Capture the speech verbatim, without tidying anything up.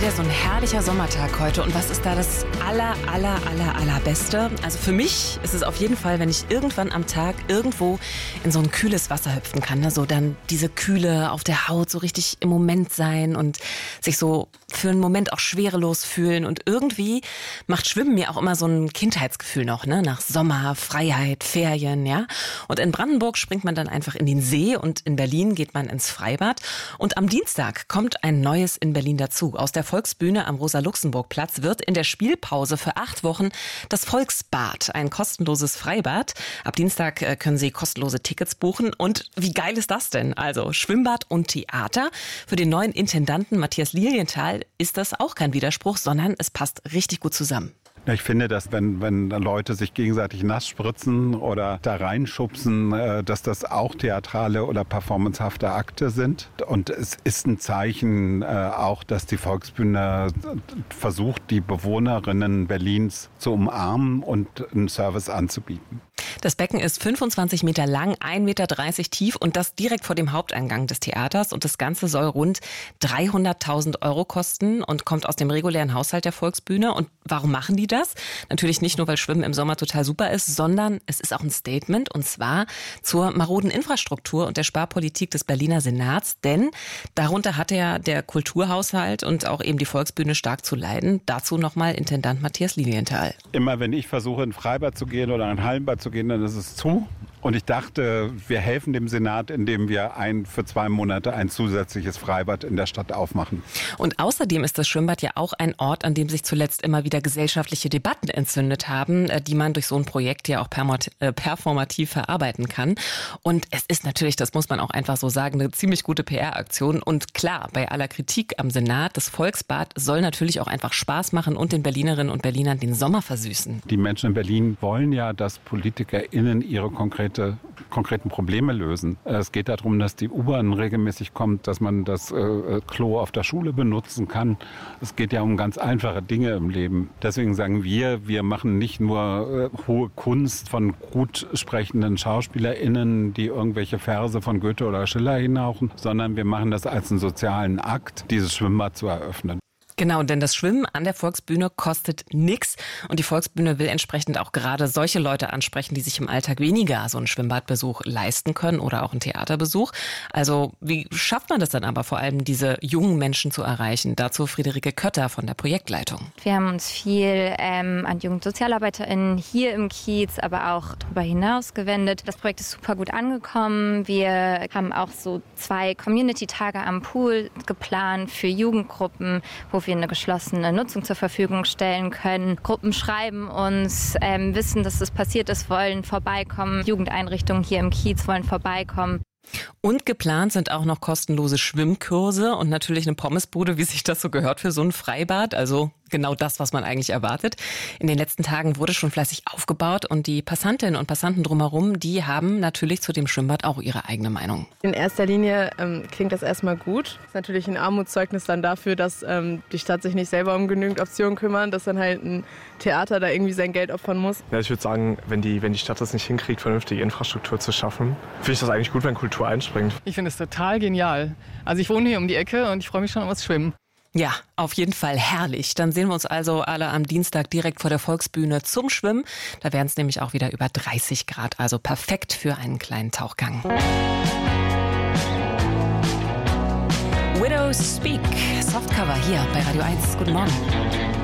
wieder so ein herrlicher Sommertag heute. Und was ist da das aller, aller, aller, allerbeste? Also für mich ist es auf jeden Fall, wenn ich irgendwann am Tag irgendwo in so ein kühles Wasser hüpfen kann. Ne? So dann diese Kühle auf der Haut, so richtig im Moment sein und sich so für einen Moment auch schwerelos fühlen. Und irgendwie macht Schwimmen mir auch immer so ein Kindheitsgefühl noch, ne? Nach Sommer, Freiheit, Ferien, ja. Und in Brandenburg springt man dann einfach in den See und in Berlin geht man ins Freibad. Und am Dienstag kommt ein neues in Berlin dazu. Aus der Volksbühne am Rosa-Luxemburg-Platz wird in der Spielpause für acht Wochen das Volksbad, ein kostenloses Freibad. Ab Dienstag können Sie kostenlose Tickets buchen. Und wie geil ist das denn? Also Schwimmbad und Theater. Für den neuen Intendanten Matthias Lilienthal ist das auch kein Widerspruch, sondern es passt richtig gut zusammen. Ich finde, dass wenn, wenn Leute sich gegenseitig nass spritzen oder da reinschubsen, dass das auch theatrale oder performancehafte Akte sind. Und es ist ein Zeichen auch, dass die Volksbühne versucht, die Bewohnerinnen Berlins zu umarmen und einen Service anzubieten. Das Becken ist fünfundzwanzig Meter lang, ein Meter dreißig tief und das direkt vor dem Haupteingang des Theaters. Und das Ganze soll rund dreihunderttausend Euro kosten und kommt aus dem regulären Haushalt der Volksbühne. Und warum machen die das? Natürlich nicht nur, weil Schwimmen im Sommer total super ist, sondern es ist auch ein Statement und zwar zur maroden Infrastruktur und der Sparpolitik des Berliner Senats. Denn darunter hat ja der Kulturhaushalt und auch eben die Volksbühne stark zu leiden. Dazu nochmal Intendant Matthias Lilienthal. Immer wenn ich versuche, in ein Freibad zu gehen oder in ein Hallenbad zu gehen, dann ist es zu. Und ich dachte, wir helfen dem Senat, indem wir ein, für zwei Monate ein zusätzliches Freibad in der Stadt aufmachen. Und außerdem ist das Schwimmbad ja auch ein Ort, an dem sich zuletzt immer wieder gesellschaftliche Debatten entzündet haben, die man durch so ein Projekt ja auch performativ verarbeiten kann. Und es ist natürlich, das muss man auch einfach so sagen, eine ziemlich gute P R-Aktion. Und klar, bei aller Kritik am Senat, das Volksbad soll natürlich auch einfach Spaß machen und den Berlinerinnen und Berlinern den Sommer versüßen. Die Menschen in Berlin wollen ja, dass PolitikerInnen ihre konkrete konkreten Probleme lösen. Es geht darum, dass die U-Bahn regelmäßig kommt, dass man das äh, Klo auf der Schule benutzen kann. Es geht ja um ganz einfache Dinge im Leben. Deswegen sagen wir, wir machen nicht nur äh, hohe Kunst von gut sprechenden SchauspielerInnen, die irgendwelche Verse von Goethe oder Schiller hinhauchen, sondern wir machen das als einen sozialen Akt, dieses Schwimmbad zu eröffnen. Genau, denn das Schwimmen an der Volksbühne kostet nichts und die Volksbühne will entsprechend auch gerade solche Leute ansprechen, die sich im Alltag weniger so einen Schwimmbadbesuch leisten können oder auch einen Theaterbesuch. Also wie schafft man das dann aber vor allem, diese jungen Menschen zu erreichen? Dazu Friederike Kötter von der Projektleitung. Wir haben uns viel ähm, an JugendsozialarbeiterInnen hier im Kiez, aber auch darüber hinaus gewendet. Das Projekt ist super gut angekommen. Wir haben auch so zwei Community-Tage am Pool geplant für Jugendgruppen, wo wir eine geschlossene Nutzung zur Verfügung stellen können. Gruppen schreiben uns, ähm, wissen, dass das passiert ist, wollen vorbeikommen. Jugendeinrichtungen hier im Kiez wollen vorbeikommen. Und geplant sind auch noch kostenlose Schwimmkurse und natürlich eine Pommesbude, wie sich das so gehört für so ein Freibad. Also genau das, was man eigentlich erwartet. In den letzten Tagen wurde schon fleißig aufgebaut und die Passantinnen und Passanten drumherum, die haben natürlich zu dem Schwimmbad auch ihre eigene Meinung. In erster Linie ähm, klingt das erstmal gut. Das ist natürlich ein Armutszeugnis dann dafür, dass ähm, die Stadt sich nicht selber um genügend Optionen kümmert, dass dann halt ein Theater da irgendwie sein Geld opfern muss. Ja, ich würde sagen, wenn die, wenn die Stadt das nicht hinkriegt, vernünftige Infrastruktur zu schaffen, finde ich das eigentlich gut, wenn Kultur einspringt. Ich finde es total genial. Also ich wohne hier um die Ecke und ich freue mich schon aufs Schwimmen. Ja, auf jeden Fall herrlich. Dann sehen wir uns also alle am Dienstag direkt vor der Volksbühne zum Schwimmen. Da werden es nämlich auch wieder über dreißig Grad, also perfekt für einen kleinen Tauchgang. Widows Speak, Softcover hier bei Radio eins. Guten Morgen.